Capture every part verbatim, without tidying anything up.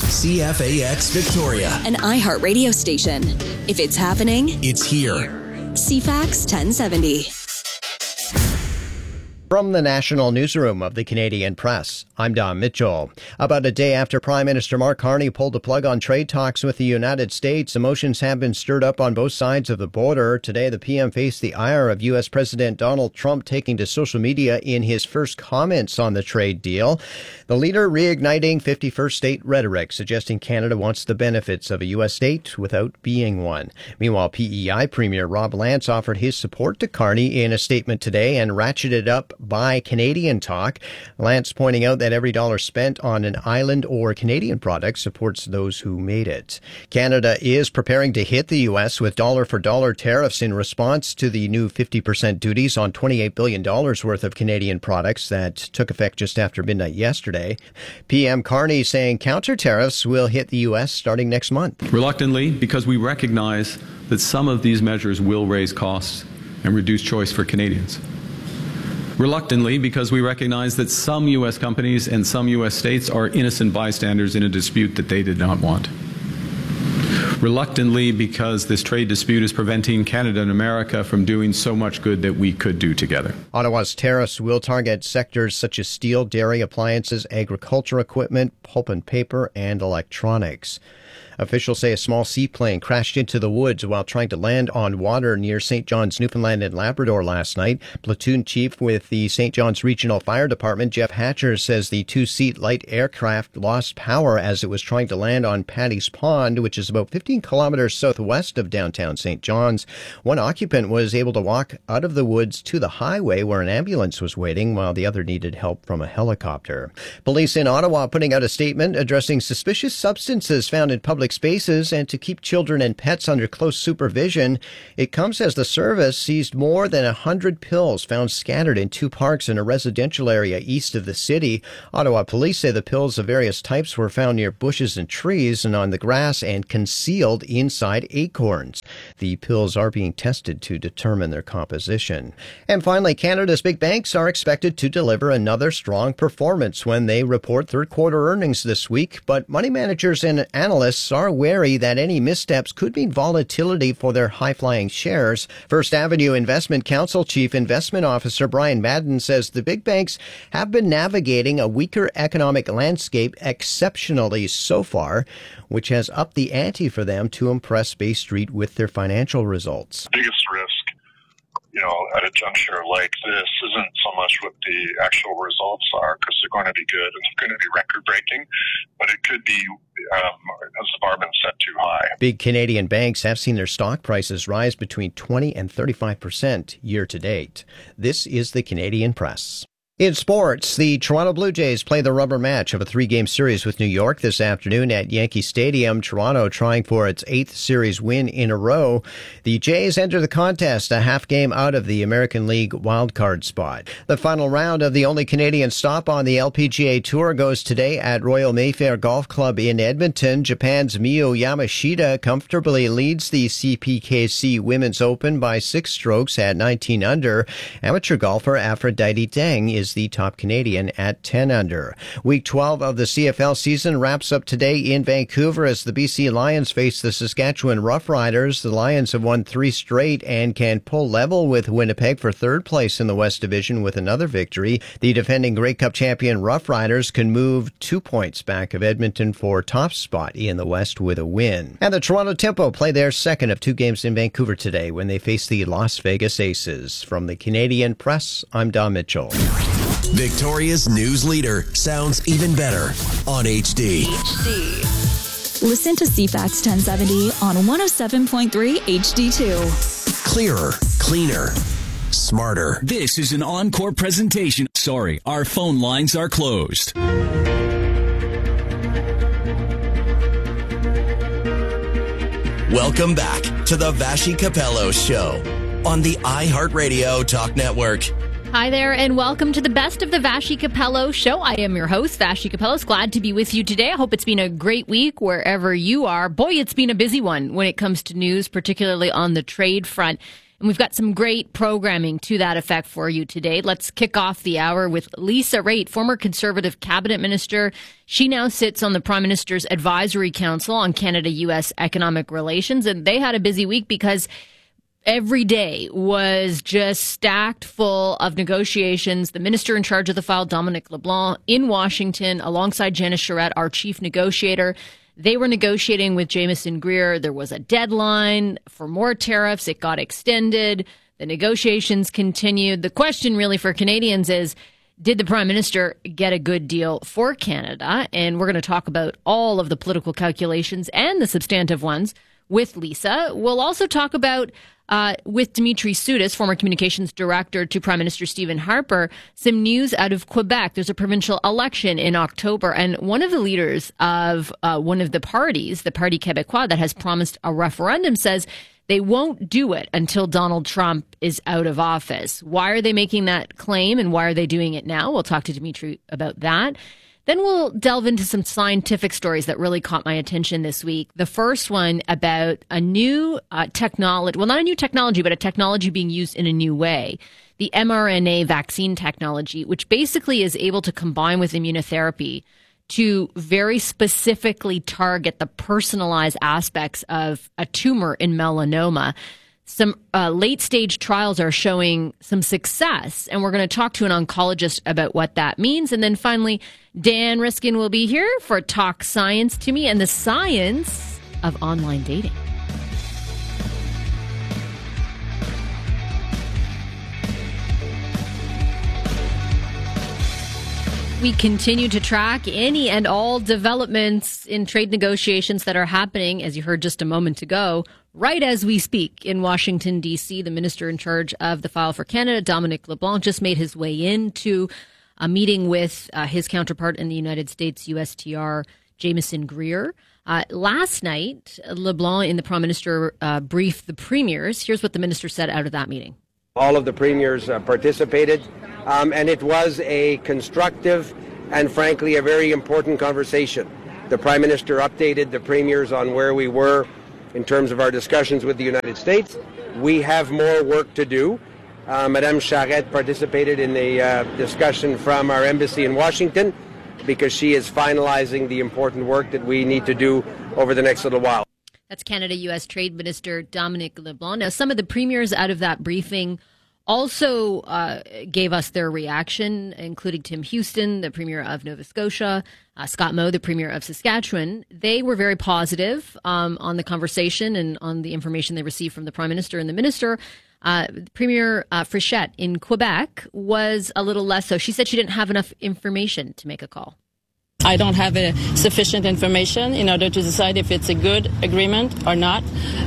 C F A X Victoria, an iHeart radio station. If it's happening, it's here. C FAX ten seventy. From the National Newsroom of the Canadian Press, I'm Don Mitchell. About a day after Prime Minister Mark Carney pulled the plug on trade talks with the United States, emotions have been stirred up on both sides of the border. Today, the P M faced the ire of U S President Donald Trump, taking to social media in his first comments on the trade deal. The leader reigniting fifty-first state rhetoric, suggesting Canada wants the benefits of a U S state without being one. Meanwhile, P E I Premier Rob Lance offered his support to Carney in a statement today and ratcheted up by Canadian talk. Lance pointing out that every dollar spent on an island or Canadian product supports those who made it. Canada is preparing to hit the U S with dollar-for-dollar tariffs in response to the new fifty percent duties on twenty-eight billion dollars worth of Canadian products that took effect just after midnight yesterday. P M Carney saying counter tariffs will hit the U S starting next month. Reluctantly, because we recognize that some of these measures will raise costs and reduce choice for Canadians. Reluctantly, because we recognize that some U S companies and some U S states are innocent bystanders in a dispute that they did not want. Reluctantly, because this trade dispute is preventing Canada and America from doing so much good that we could do together. Ottawa's tariffs will target sectors such as steel, dairy, appliances, agriculture equipment, pulp and paper, and electronics. Officials say a small seaplane crashed into the woods while trying to land on water near Saint John's, Newfoundland and Labrador last night. Platoon Chief with the Saint John's Regional Fire Department, Jeff Hatcher, says the two-seat light aircraft lost power as it was trying to land on Paddy's Pond, which is about fifteen kilometers southwest of downtown Saint John's. One occupant was able to walk out of the woods to the highway where an ambulance was waiting, while the other needed help from a helicopter. Police in Ottawa putting out a statement addressing suspicious substances found in public spaces and to keep children and pets under close supervision. It comes as the service seized more than one hundred pills found scattered in two parks in a residential area east of the city. Ottawa police say the pills of various types were found near bushes and trees and on the grass and concealed inside acorns. The pills are being tested to determine their composition. And finally, Canada's big banks are expected to deliver another strong performance when they report third quarter earnings this week, but money managers and analysts are wary that any missteps could mean volatility for their high-flying shares. First Avenue Investment Council Chief Investment Officer Brian Madden says the big banks have been navigating a weaker economic landscape exceptionally so far, which has upped the ante for them to impress Bay Street with their financial results. Biggest risk, you know, at a juncture like this isn't so much what the actual results are, because they're going to be good and they're going to be record-breaking, but it could be, um, has the bar been set too high? Big Canadian banks have seen their stock prices rise between twenty and thirty-five percent year to date. This is the Canadian Press. In sports, the Toronto Blue Jays play the rubber match of a three-game series with New York this afternoon at Yankee Stadium. Toronto trying for its eighth series win in a row. The Jays enter the contest a half game out of the American League wildcard spot. The final round of the only Canadian stop on the L P G A Tour goes today at Royal Mayfair Golf Club in Edmonton. Japan's Miyu Yamashita comfortably leads the C P K C Women's Open by six strokes at nineteen under. Amateur golfer Aphrodite Deng is the top Canadian at ten under. Week twelve of the C F L season wraps up today in Vancouver as the B C Lions face the Saskatchewan Roughriders. The Lions have won three straight and can pull level with Winnipeg for third place in the West Division with another victory. The defending Grey Cup champion Roughriders can move two points back of Edmonton for top spot in the West with a win. And the Toronto Tempo play their second of two games in Vancouver today when they face the Las Vegas Aces. From the Canadian Press, I'm Don Mitchell. Victoria's news leader sounds even better on H D. H D. Listen to C FAX ten seventy on one oh seven point three H D two. Clearer, cleaner, smarter. This is an encore presentation. Sorry, our phone lines are closed. Welcome back to the Vassy Capello Show on the iHeartRadio Talk Network. Hi there, and welcome to the Best of the Vassy Capello Show. I am your host, Vassy Capello. It's glad to be with you today. I hope it's been a great week wherever you are. Boy, it's been a busy one when it comes to news, particularly on the trade front. And we've got some great programming to that effect for you today. Let's kick off the hour with Lisa Raitt, former Conservative cabinet minister. She now sits on the Prime Minister's Advisory Council on Canada-U S economic relations. And they had a busy week because every day was just stacked full of negotiations. The minister in charge of the file, Dominic LeBlanc, in Washington, alongside Janice Charette, our chief negotiator. They were negotiating with Jamieson Greer. There was a deadline for more tariffs. It got extended. The negotiations continued. The question really for Canadians is, did the Prime Minister get a good deal for Canada? And we're going to talk about all of the political calculations and the substantive ones with Lisa. We'll also talk about, uh, with Dimitri Soudis, former communications director to Prime Minister Stephen Harper, some news out of Quebec. There's a provincial election in October, and one of the leaders of uh, one of the parties, the Parti Québécois, that has promised a referendum, says they won't do it until Donald Trump is out of office. Why are they making that claim, and why are they doing it now? We'll talk to Dimitri about that. Then we'll delve into some scientific stories that really caught my attention this week. The first one about a new uh, technology, well, not a new technology, but a technology being used in a new way. The mRNA vaccine technology, which basically is able to combine with immunotherapy to very specifically target the personalized aspects of a tumor in melanoma. Some uh, late-stage trials are showing some success, and we're going to talk to an oncologist about what that means. And then finally, Dan Riskin will be here for Talk Science to Me and the science of online dating. We continue to track any and all developments in trade negotiations that are happening, as you heard just a moment ago, right as we speak in Washington, D C. The minister in charge of the file for Canada, Dominic LeBlanc, just made his way into a meeting with uh, his counterpart in the United States, U S T R, Jamieson Greer. Uh, last night, LeBlanc and the Prime Minister uh, briefed the premiers. Here's what the minister said out of that meeting. All of the premiers uh, participated, um, and it was a constructive and, frankly, a very important conversation. The Prime Minister updated the premiers on where we were in terms of our discussions with the United States. We have more work to do. Uh, Madame Charette participated in the uh, discussion from our embassy in Washington because she is finalizing the important work that we need to do over the next little while. That's Canada-U S Trade Minister Dominic LeBlanc. Now, some of the premiers out of that briefing also uh, gave us their reaction, including Tim Houston, the Premier of Nova Scotia, uh, Scott Moe, the Premier of Saskatchewan. They were very positive um, on the conversation and on the information they received from the Prime Minister and the Minister. Uh, Premier uh, Frichette in Quebec was a little less so. She said she didn't have enough information to make a call. I don't have uh, sufficient information in order to decide if it's a good agreement or not.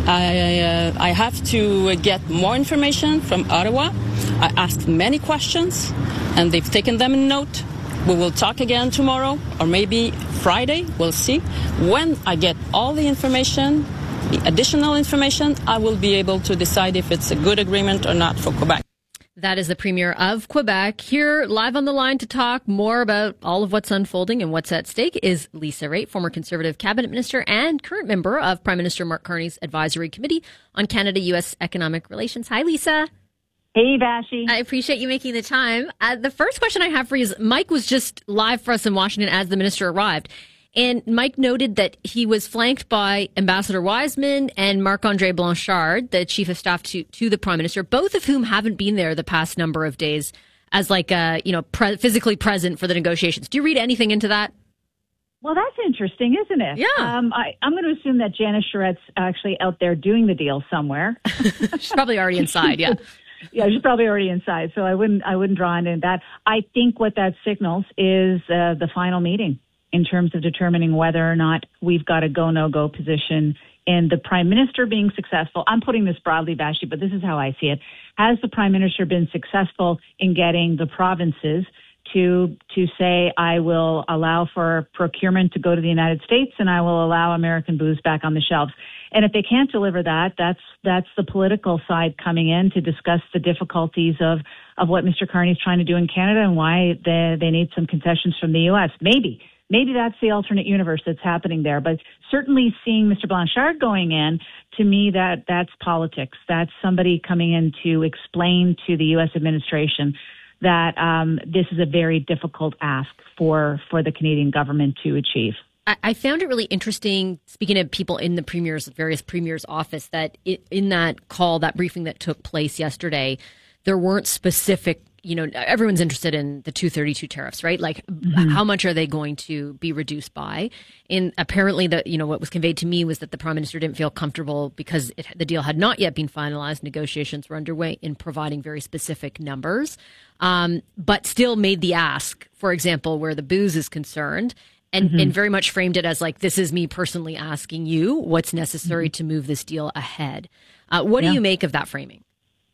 I, uh, I have to get more information from Ottawa. I asked many questions, and they've taken them in note. We will talk again tomorrow, or maybe Friday. We'll see. When I get all the information, the additional information, I will be able to decide if it's a good agreement or not for Quebec. That is the Premier of Quebec. Here, live on the line to talk more about all of what's unfolding and what's at stake is Lisa Raitt, former Conservative cabinet minister and current member of Prime Minister Mark Carney's Advisory Committee on Canada-U S economic relations. Hi, Lisa. Hey, Vashi. I appreciate you making the time. Uh, the first question I have for you is, Mike was just live for us in Washington as the minister arrived. And Mike noted that he was flanked by Ambassador Wiseman and Marc-Andre Blanchard, the chief of staff to, to the Prime Minister, both of whom haven't been there the past number of days as like, uh, you know, pre- physically present for the negotiations. Do you read anything into that? Well, that's interesting, isn't it? Yeah. Um, I, I'm going to assume that Janice Charette's actually out there doing the deal somewhere. She's probably already inside, yeah. Yeah, she's probably already inside, so I wouldn't I wouldn't draw into that. I think what that signals is uh, the final meeting in terms of determining whether or not we've got a go, no-go position in the Prime Minister being successful. I'm putting this broadly, Vashi, but this is how I see it. Has the Prime Minister been successful in getting the provinces to to say, I will allow for procurement to go to the United States and I will allow American booze back on the shelves? And if they can't deliver that, that's that's the political side coming in to discuss the difficulties of, of what Mister Carney's trying to do in Canada and why they, they need some concessions from the U S. Maybe. maybe that's the alternate universe that's happening there. But certainly seeing Mister Blanchard going in, to me, that that's politics. That's somebody coming in to explain to the U S administration that um, this is a very difficult ask for, for the Canadian government to achieve. I found it really interesting, speaking of people in the premier's, various premier's office, that it, in that call, that briefing that took place yesterday, there weren't specific, you know, everyone's interested in the two thirty-two tariffs, right? Like, mm-hmm. how much are they going to be reduced by? And apparently, the, you know, what was conveyed to me was that the Prime Minister didn't feel comfortable because it, the deal had not yet been finalized. Negotiations were underway in providing very specific numbers, um, but still made the ask, for example, where the booze is concerned. And, mm-hmm. and very much framed it as like, this is me personally asking you what's necessary mm-hmm. to move this deal ahead. Uh, what yeah. do you make of that framing?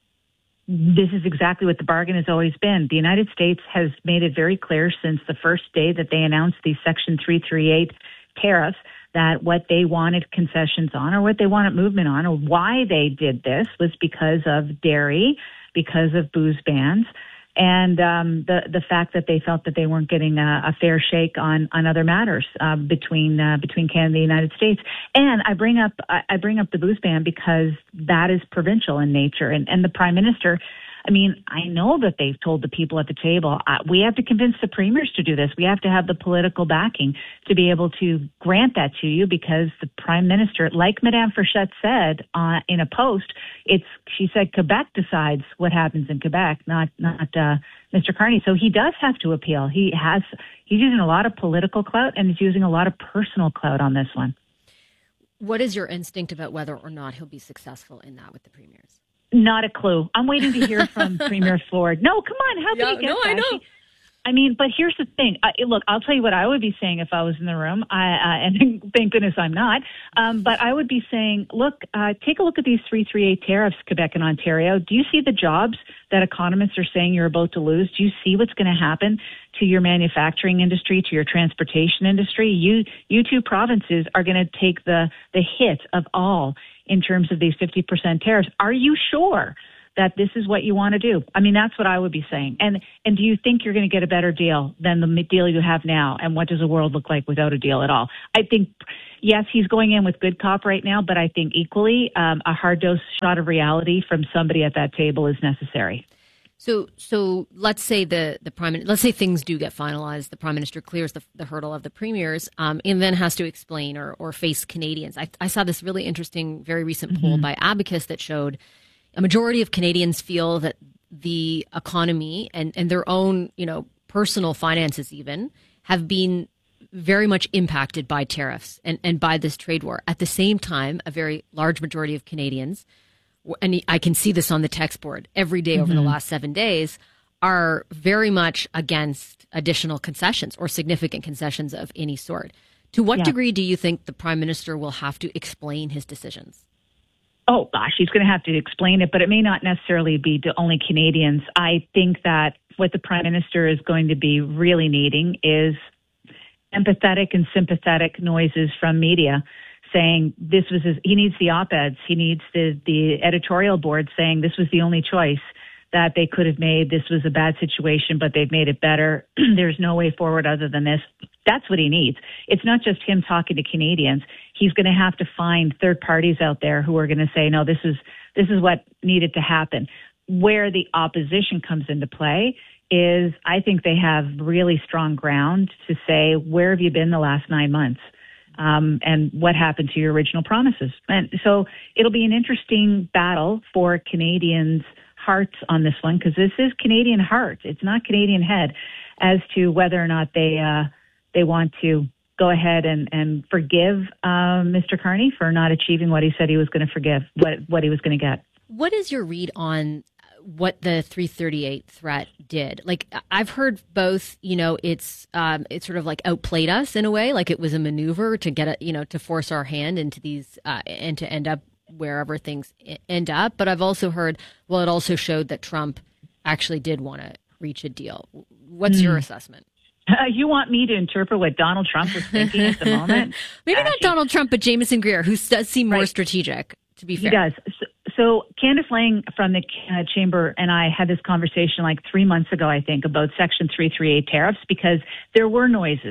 This is exactly what the bargain has always been. The United States has made it very clear since the first day that they announced these Section three thirty-eight tariffs that what they wanted concessions on or what they wanted movement on or why they did this was because of dairy, because of booze bans. And um, the the fact that they felt that they weren't getting a, a fair shake on on other matters uh, between uh, between Canada and the United States. And I bring up I, I bring up the booze ban because that is provincial in nature. And and the Prime Minister, I mean, I know that they've told the people at the table, uh, we have to convince the premiers to do this. We have to have the political backing to be able to grant that to you because the Prime Minister, like Madame Frechette said uh, in a post, it's she said Quebec decides what happens in Quebec, not not uh, Mister Carney. So he does have to appeal. He has he's using a lot of political clout and he's using a lot of personal clout on this one. What is your instinct about whether or not he'll be successful in that with the premiers? Not a clue. I'm waiting to hear from Premier Ford. No, come on. How can yeah, you get no, that? I know. I mean, but here's the thing. I, look, I'll tell you what I would be saying if I was in the room, I, uh, and thank goodness I'm not. Um, but I would be saying, look, uh, take a look at these three thirty-eight tariffs, Quebec and Ontario. Do you see the jobs that economists are saying you're about to lose? Do you see what's going to happen to your manufacturing industry, to your transportation industry? You, you two provinces are going to take the, the hit of all in terms of these fifty percent tariffs. Are you sure that this is what you want to do? I mean, that's what I would be saying. And and do you think you're going to get a better deal than the deal you have now? And what does the world look like without a deal at all? I think, yes, he's going in with good cop right now, but I think equally um, a hard dose shot of reality from somebody at that table is necessary. So, so let's say the the prime let's say things do get finalized. The Prime Minister clears the, the hurdle of the premiers, um, and then has to explain or or face Canadians. I, I saw this really interesting, very recent mm-hmm. poll by Abacus that showed a majority of Canadians feel that the economy and, and their own, you know, personal finances even have been very much impacted by tariffs and, and by this trade war. At the same time, a very large majority of Canadians, and I can see this on the text board every day over mm-hmm. the last seven days, are very much against additional concessions or significant concessions of any sort. To what yeah. degree do you think the Prime Minister will have to explain his decisions? Oh, gosh, he's going to have to explain it, but it may not necessarily be to only Canadians. I think that what the Prime Minister is going to be really needing is empathetic and sympathetic noises from media saying this was his, he needs the op-eds, he needs the, the editorial board saying this was the only choice that they could have made. This was a bad situation, but they've made it better. There's no way forward other than this. That's what he needs. It's not just him talking to Canadians. He's going to have to find third parties out there who are going to say, no, this is this is what needed to happen. Where the opposition comes into play is I think they have really strong ground to say, where have you been the last nine months? Um, and what happened to your original promises? And so it'll be an interesting battle for Canadians' hearts on this one, because this is Canadian heart. It's not Canadian head, as to whether or not they uh, they want to go ahead and, and forgive uh, Mister Carney for not achieving what he said he was going to forgive, what what he was going to get. What is your read on what the three thirty-eight threat did? Like, I've heard both, you know, it's um, it sort of like outplayed us in a way, like it was a maneuver to get, a, you know, to force our hand into these uh, and to end up wherever things end up. But I've also heard, well, it also showed that Trump actually did want to reach a deal. What's mm. your assessment? Uh, you want me to interpret what Donald Trump was thinking at the moment? Maybe uh, not Donald Trump, but Jameson Greer, who does seem more right. strategic, to be fair. He does. So, so Candice Lang from the uh, Chamber and I had this conversation like three months ago, I think, about Section three thirty-eight tariffs, because there were noises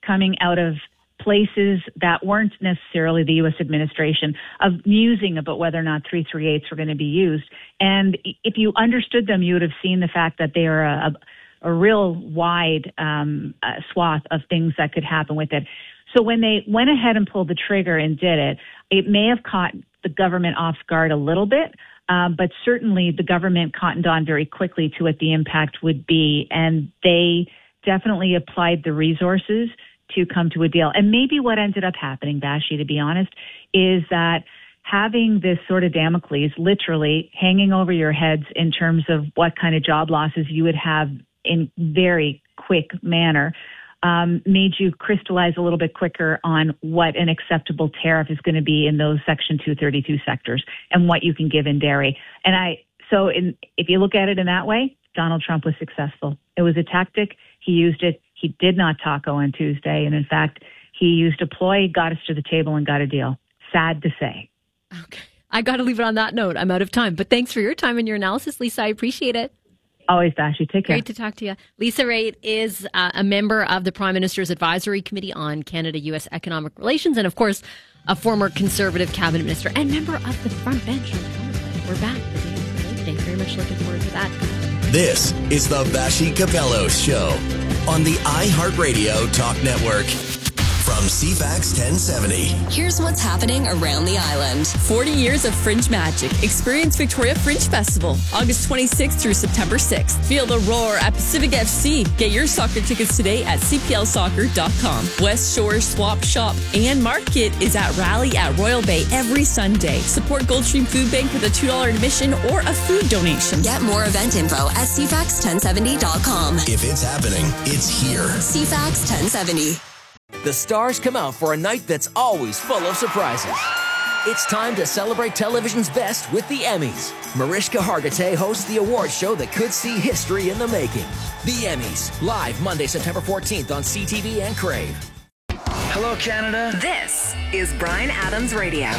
coming out of places that weren't necessarily the U S administration of musing about whether or not three thirty-eights were going to be used. And if you understood them, you would have seen the fact that they are a, a real wide um, uh, swath of things that could happen with it. So when they went ahead and pulled the trigger and did it, it may have caught the government off guard a little bit, um, but certainly the government cottoned on very quickly to what the impact would be. And they definitely applied the resources to come to a deal. And maybe what ended up happening, Bashi, to be honest, is that having this sort of Damocles literally hanging over your heads in terms of what kind of job losses you would have in very quick manner um, made you crystallize a little bit quicker on what an acceptable tariff is going to be in those Section two thirty-two sectors and what you can give in dairy. And I, so in, if you look at it in that way, Donald Trump was successful. It was a tactic. He used it. He did not taco on Tuesday. And in fact, he used a ploy, got us to the table and got a deal. Sad to say. Okay. I got to leave it on that note. I'm out of time. But thanks for your time and your analysis, Lisa. I appreciate it. Always, Bashi. Take care. Great to talk to you. Lisa Raitt is uh, a member of the Prime Minister's Advisory Committee on Canada-U S Economic Relations and, of course, a former Conservative cabinet minister and member of the front bench. We're back the day after Labor Day. Very much looking forward to that. This is the Vassy Capello Show on the iHeartRadio Talk Network. From C FAX ten seventy. Here's what's happening around the island. forty years of Fringe magic. Experience Victoria Fringe Festival, August twenty-sixth through September sixth. Feel the roar at Pacific F C. Get your soccer tickets today at c p l soccer dot com. West Shore Swap Shop and Market is at Rally at Royal Bay every Sunday. Support Goldstream Food Bank with a two dollars admission or a food donation. Get more event info at c fax ten seventy dot com. If it's happening, it's here. C FAX ten seventy. The stars come out for a night that's always full of surprises. It's time to celebrate television's best with the Emmys. Mariska Hargitay hosts the award show that could see history in the making. The Emmys, live Monday, September fourteenth on C T V and Crave. Hello, Canada. This is Bryan Adams Radio.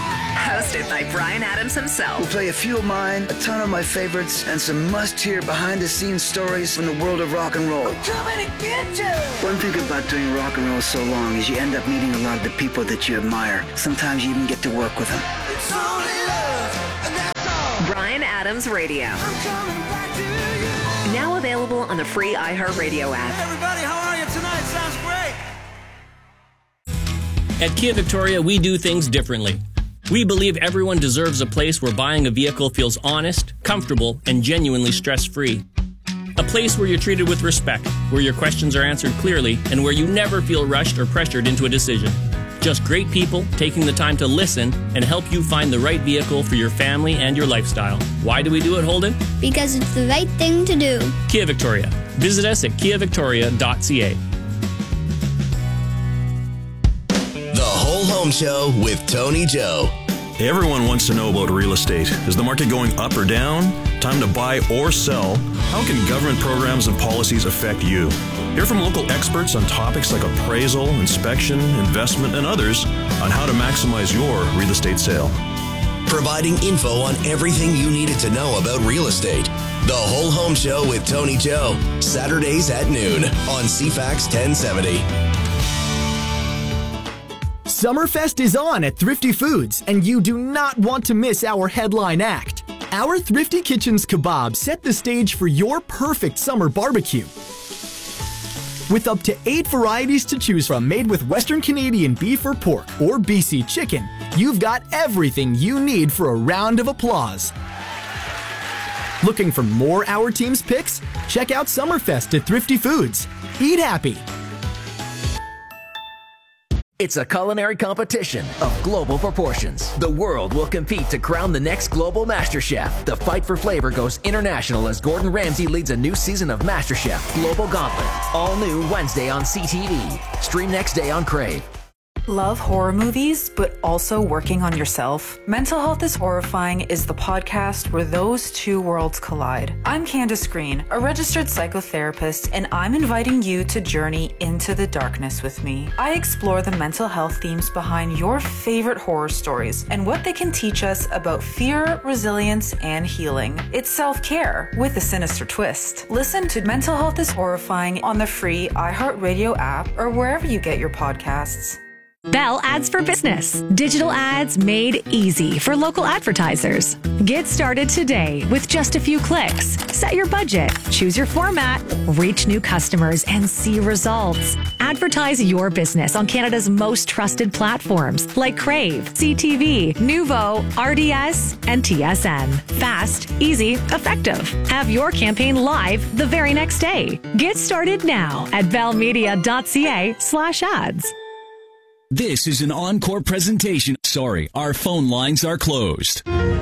Hosted by Bryan Adams himself. We'll play a few of mine, a ton of my favorites, and some must-hear behind-the-scenes stories from the world of rock and roll. I'm coming to get you! One thing about doing rock and roll so long is you end up meeting a lot of the people that you admire. Sometimes you even get to work with them. It's only love, and that's all. Bryan Adams Radio. I'm coming back to you. Now available on the free iHeartRadio app. Hey everybody, how are you tonight? Sounds great. At Kia Victoria, we do things differently. We believe everyone deserves a place where buying a vehicle feels honest, comfortable, and genuinely stress-free. A place where you're treated with respect, where your questions are answered clearly, and where you never feel rushed or pressured into a decision. Just great people taking the time to listen and help you find the right vehicle for your family and your lifestyle. Why do we do it, Holden? Because it's the right thing to do. Kia Victoria. Visit us at kia victoria dot c a. Whole Home Show with Tony Joe. Everyone wants to know about real estate. Is the market going up or down? Time to buy or sell? How can government programs and policies affect you? Hear from local experts on topics like appraisal, inspection, investment, and others on how to maximize your real estate sale. Providing info on everything you needed to know about real estate. The Whole Home Show with Tony Joe. Saturdays at noon on C FAX ten seventy. Summerfest is on at Thrifty Foods, and you do not want to miss our headline act. Our Thrifty Kitchens kebabs set the stage for your perfect summer barbecue. With up to eight varieties to choose from made with Western Canadian beef or pork or B C chicken, you've got everything you need for a round of applause. Looking for more Our Team's picks? Check out Summerfest at Thrifty Foods. Eat happy. It's a culinary competition of global proportions. The world will compete to crown the next global MasterChef. The fight for flavor goes international as Gordon Ramsay leads a new season of MasterChef Global Gauntlet. All new Wednesday on C T V. Stream next day on Crave. Love horror movies, but also working on yourself? Mental Health is Horrifying is the podcast where those two worlds collide. I'm Candace Green, a registered psychotherapist, and I'm inviting you to journey into the darkness with me. I explore the mental health themes behind your favorite horror stories and what they can teach us about fear, resilience, and healing. It's self-care with a sinister twist. Listen to Mental Health is Horrifying on the free iHeartRadio app or wherever you get your podcasts. Bell Ads for Business. Digital ads made easy for local advertisers. Get started today with just a few clicks. Set your budget, choose your format, reach new customers, and see results. Advertise your business on Canada's most trusted platforms like Crave, C T V, Nuvo, R D S, and T S N. Fast, easy, effective. Have your campaign live the very next day. Get started now at bellmedia.ca slash ads. This is an encore presentation. Sorry, our phone lines are closed.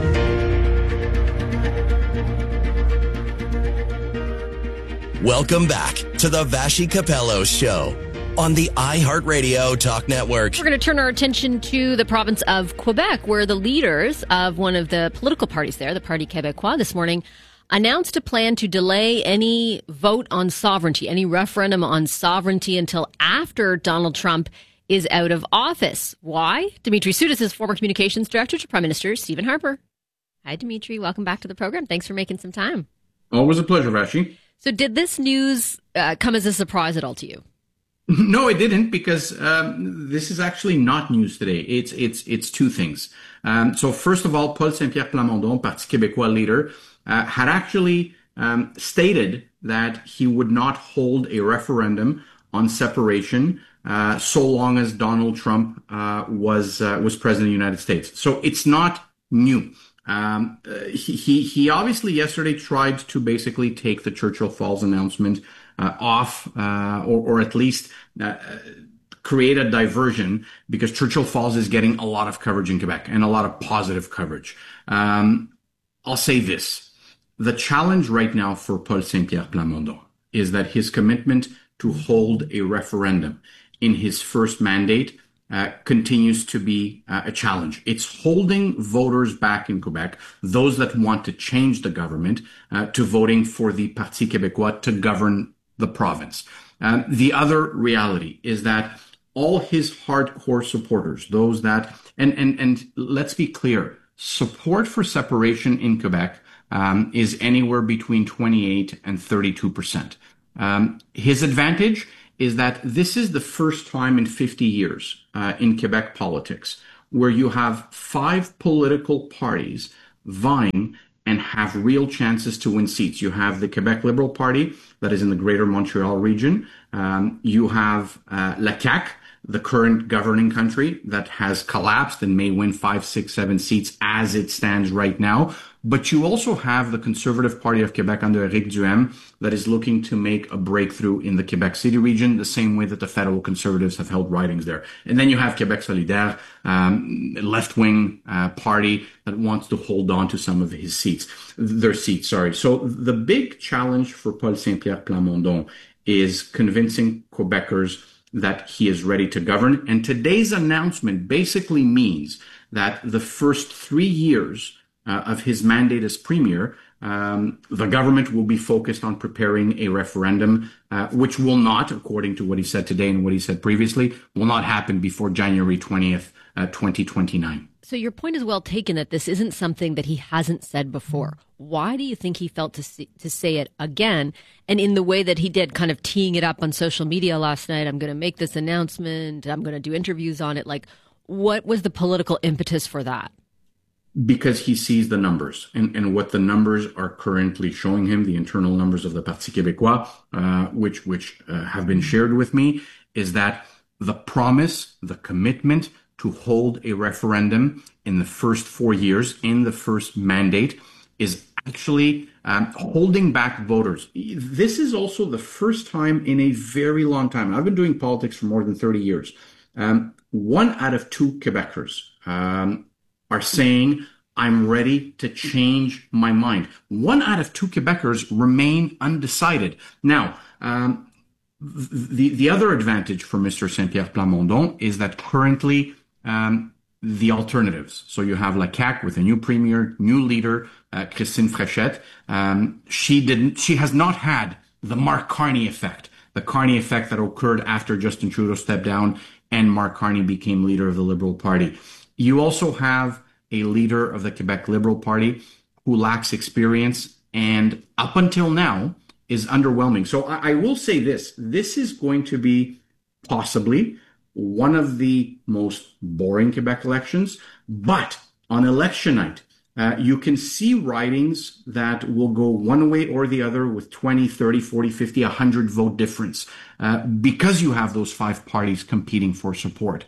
Welcome back to the Vassy Capello Show on the iHeartRadio Talk Network. We're going to turn our attention to the province of Quebec, where the leaders of one of the political parties there, the Parti Québécois, this morning announced a plan to delay any vote on sovereignty, any referendum on sovereignty until after Donald Trump is out of office. Why? Dimitri Soudis is former communications director to Prime Minister Stephen Harper. Hi, Dimitri. Welcome back to the program. Thanks for making some time. Always a pleasure, Vassy. So did this news uh, come as a surprise at all to you? No, it didn't, because um, this is actually not news today. It's it's it's two things. Um, so first of all, Paul Saint-Pierre Plamondon, Parti Québécois leader, uh, had actually um, stated that he would not hold a referendum on separation Uh, so long as Donald Trump uh, was uh, was president of the United States. So it's not new. Um, uh, he, he he obviously yesterday tried to basically take the Churchill Falls announcement uh, off, uh, or or at least uh, create a diversion, because Churchill Falls is getting a lot of coverage in Quebec and a lot of positive coverage. Um, I'll say this: the challenge right now for Paul Saint-Pierre Plamondon is that his commitment to hold a referendum in his first mandate uh, continues to be uh, a challenge. It's holding voters back in Quebec, those that want to change the government, uh, to voting for the Parti Québécois to govern the province. Um, the other reality is that all his hardcore supporters, those that, and, and, and let's be clear, support for separation in Quebec um, is anywhere between twenty-eight and thirty-two percent. Um, his advantage is that this is the first time in fifty years uh, in Quebec politics where you have five political parties vying and have real chances to win seats. You have the Quebec Liberal Party that is in the Greater Montreal region. Um, you have uh, La C A Q, the current governing country, that has collapsed and may win five, six, seven seats as it stands right now. But you also have the Conservative Party of Quebec under Éric Duhaime that is looking to make a breakthrough in the Quebec City region, the same way that the federal Conservatives have held ridings there. And then you have Quebec Solidaire, um, left-wing uh, party that wants to hold on to some of his seats, their seats, sorry. So the big challenge for Paul Saint-Pierre Plamondon is convincing Quebecers that he is ready to govern. And today's announcement basically means that the first three years Uh, of his mandate as premier, um, the government will be focused on preparing a referendum, uh, which will not, according to what he said today and what he said previously, will not happen before January twentieth, uh, twenty twenty-nine. So your point is well taken that this isn't something that he hasn't said before. Why do you think he felt to see, to say it again, and in the way that he did, kind of teeing it up on social media last night? I'm going to make this announcement. I'm going to do interviews on it. Like, what was the political impetus for that? Because he sees the numbers, and, and what the numbers are currently showing him, the internal numbers of the Parti Québécois, uh, which which uh, have been shared with me, is that the promise, the commitment to hold a referendum in the first four years, in the first mandate, is actually um, holding back voters. This is also the first time in a very long time. I've been doing politics for more than thirty years. Um, one out of two Quebecers um, are saying, I'm ready to change my mind. One out of two Quebecers remain undecided. Now, um, the, the other advantage for Mister Saint-Pierre Plamondon is that currently um, the alternatives. So you have La C A Q with a new premier, new leader, uh, Christine Fréchette. Um, she didn't, she has not had the Mark Carney effect, the Carney effect that occurred after Justin Trudeau stepped down and Mark Carney became leader of the Liberal Party. You also have a leader of the Quebec Liberal Party who lacks experience and up until now is underwhelming. So I, I will say this, this is going to be possibly one of the most boring Quebec elections, but on election night, uh, you can see ridings that will go one way or the other with twenty, thirty, forty, fifty, one hundred vote difference uh, because you have those five parties competing for support.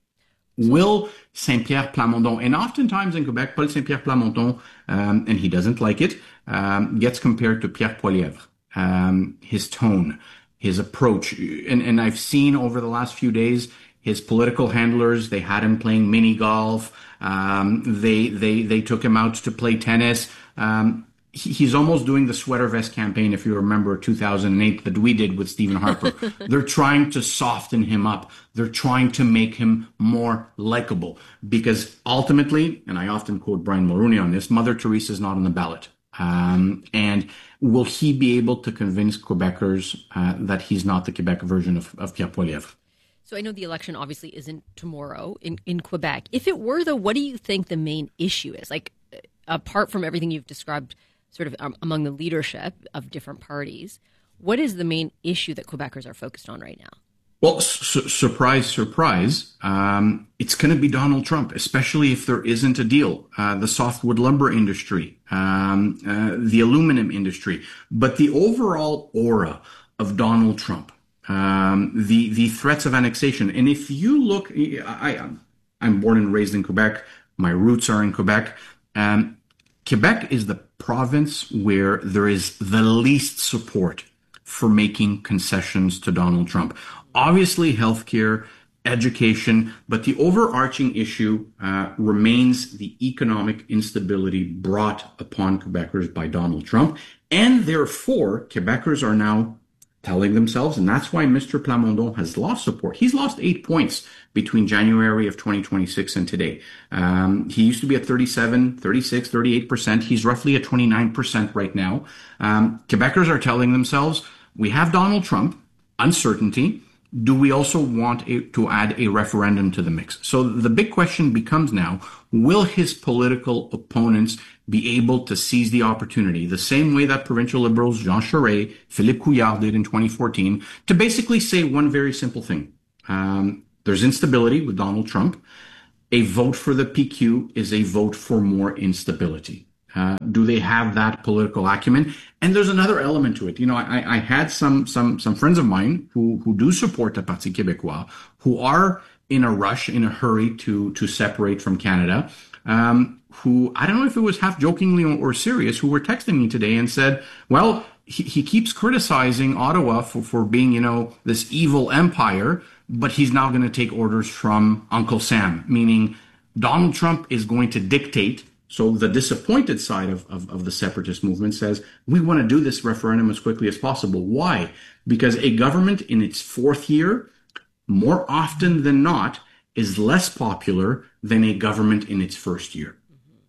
Will Saint-Pierre Plamondon, and oftentimes in Quebec, Paul Saint-Pierre Plamondon, um, and he doesn't like it, um, gets compared to Pierre Poilievre. Um, his tone, his approach. And, and I've seen over the last few days, his political handlers, they had him playing mini golf. Um, they, they, they took him out to play tennis. Um, he, he's almost doing the sweater vest campaign, if you remember two thousand eight, that we did with Stephen Harper. They're trying to soften him up. They're trying to make him more likable because ultimately, and I often quote Brian Mulroney on this, Mother Teresa is not on the ballot. Um, and will he be able to convince Quebecers uh, that he's not the Quebec version of, of Pierre Poilievre? So I know the election obviously isn't tomorrow in, in Quebec. If it were, though, what do you think the main issue is? Like, apart from everything you've described sort of um, among the leadership of different parties, what is the main issue that Quebecers are focused on right now? Well, su- surprise, surprise, um, it's going to be Donald Trump, especially if there isn't a deal. Uh, the softwood lumber industry, um, uh, the aluminum industry, but the overall aura of Donald Trump, um, the the threats of annexation. And if you look, I, I'm born and raised in Quebec. My roots are in Quebec. Um, Quebec is the province where there is the least support for making concessions to Donald Trump. Obviously, healthcare, education, but the overarching issue uh, remains the economic instability brought upon Quebecers by Donald Trump. And therefore, Quebecers are now telling themselves, and that's why Mister Plamondon has lost support. He's lost eight points between January of twenty twenty-six and today. Um, he used to be at thirty-seven, thirty-six, thirty-eight percent. He's roughly at twenty-nine percent right now. Um, Quebecers are telling themselves, we have Donald Trump, uncertainty. Do we also want a, to add a referendum to the mix? So the big question becomes now, will his political opponents be able to seize the opportunity, the same way that provincial liberals Jean Charest, Philippe Couillard did in twenty fourteen, to basically say one very simple thing. Um, there's instability with Donald Trump. A vote for the P Q is a vote for more instability. Uh, do they have that political acumen? And there's another element to it. You know, I, I had some some some friends of mine who who do support the Parti Québécois, who are in a rush, in a hurry to to separate from Canada. Um, who I don't know if it was half jokingly or, or serious, who were texting me today and said, "Well, he, he keeps criticizing Ottawa for for being, you know, this evil empire, but he's now going to take orders from Uncle Sam," meaning Donald Trump is going to dictate. So the disappointed side of, of, of the separatist movement says, we want to do this referendum as quickly as possible. Why? Because a government in its fourth year, more often than not, is less popular than a government in its first year.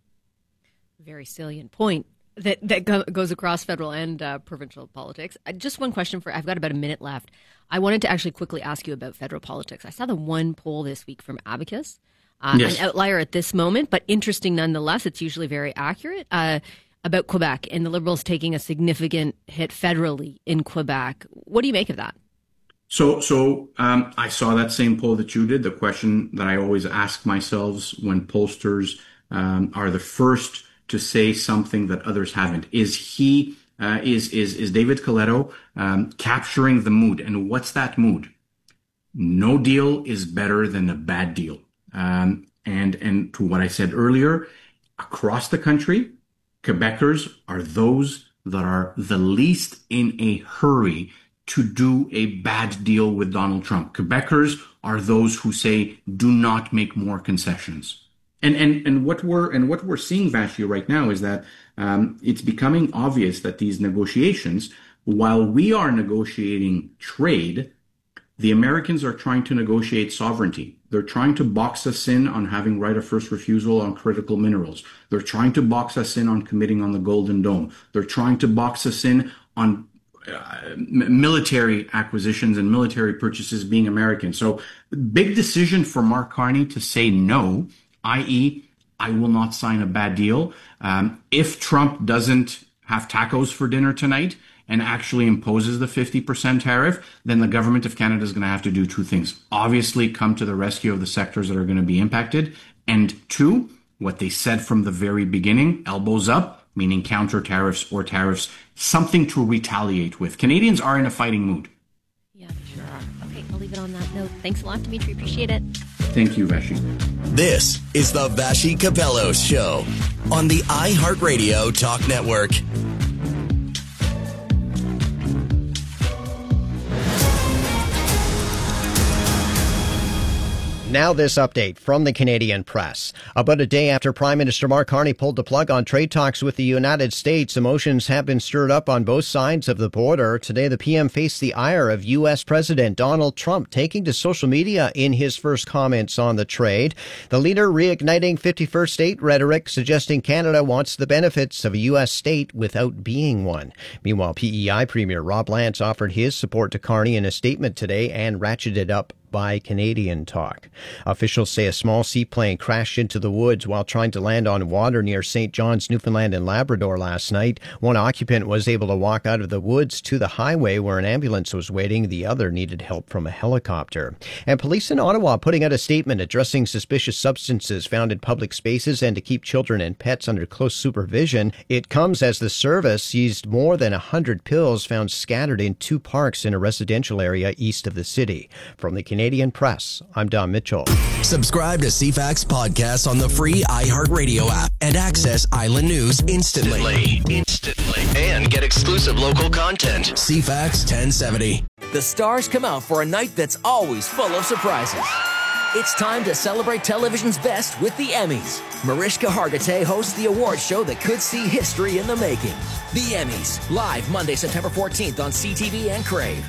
Very salient point that, that go, goes across federal and uh, provincial politics. Uh, just one question for, I've got about a minute left. I wanted to actually quickly ask you about federal politics. I saw the one poll this week from Abacus. Uh, yes. An outlier at this moment, but interesting nonetheless. It's usually very accurate uh, about Quebec and the Liberals taking a significant hit federally in Quebec. What do you make of that? So, so um, I saw that same poll that you did. The question that I always ask myself when pollsters um, are the first to say something that others haven't: is he, uh, is is is David Coletto um, capturing the mood? And what's that mood? No deal is better than a bad deal. Um, and, and to what I said earlier, across the country, Quebecers are those that are the least in a hurry to do a bad deal with Donald Trump. Quebecers are those who say, do not make more concessions. And, and, and what we're, and what we're seeing, Vashi, right now is that, um, it's becoming obvious that these negotiations while we are negotiating trade, the Americans are trying to negotiate sovereignty. They're trying to box us in on having right of first refusal on critical minerals. They're trying to box us in on committing on the Golden Dome. They're trying to box us in on uh, military acquisitions and military purchases being American. So big decision for Mark Carney to say no, that is, I will not sign a bad deal. Um, if Trump doesn't have tacos for dinner tonight and actually imposes the fifty percent tariff, then the government of Canada is going to have to do two things. Obviously, come to the rescue of the sectors that are going to be impacted. And two, what they said from the very beginning, elbows up, meaning counter tariffs or tariffs, something to retaliate with. Canadians are in a fighting mood. Yeah, sure are. Okay, I'll leave it on that note. Thanks a lot, Dimitri. Appreciate it. Thank you, Vashi. This is the Vashi Capellos Show on the iHeartRadio Talk Network. Now this update from the Canadian Press. About a day after Prime Minister Mark Carney pulled the plug on trade talks with the United States, emotions have been stirred up on both sides of the border. Today, the P M faced the ire of U S. President Donald Trump, taking to social media in his first comments on the trade. The leader reigniting fifty-first state rhetoric, suggesting Canada wants the benefits of a U S state without being one. Meanwhile, P E I Premier Rob Lance offered his support to Carney in a statement today and ratcheted up by Canadian talk. Officials say a small seaplane crashed into the woods while trying to land on water near Saint John's, Newfoundland and Labrador last night. One occupant was able to walk out of the woods to the highway where an ambulance was waiting. The other needed help from a helicopter. And police in Ottawa putting out a statement addressing suspicious substances found in public spaces and to keep children and pets under close supervision. It comes as the service seized more than one hundred pills found scattered in two parks in a residential area east of the city. From the Canadian Press, I'm Don Mitchell. Subscribe to C FAX podcasts on the free iHeartRadio app and access Island News instantly. Instantly. And get exclusive local content. C FAX ten seventy. The stars come out for a night that's always full of surprises. It's time to celebrate television's best with the Emmys. Mariska Hargitay hosts the award show that could see history in the making. The Emmys, live Monday, September fourteenth on C T V and Crave.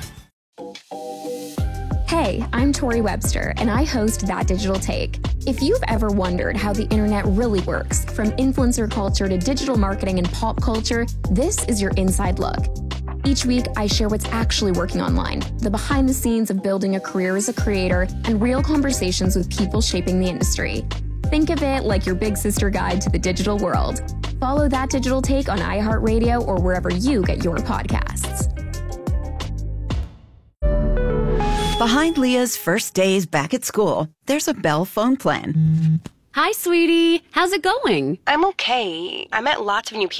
Hey, I'm Tori Webster, and I host That Digital Take. If you've ever wondered how the internet really works, from influencer culture to digital marketing and pop culture, this is your inside look. Each week, I share what's actually working online, the behind the scenes of building a career as a creator, and real conversations with people shaping the industry. Think of it like your big sister guide to the digital world. Follow That Digital Take on iHeartRadio or wherever you get your podcasts. Behind Leah's first days back at school, there's a Bell phone plan. Hi, sweetie. How's it going? I'm okay. I met lots of new people